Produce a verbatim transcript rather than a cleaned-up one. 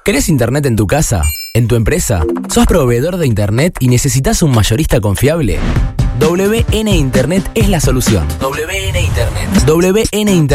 ¿Querés internet en tu casa? ¿En tu empresa? ¿Sos proveedor de internet y necesitas un mayorista confiable? W N Internet es la solución. W N Internet. W N Internet.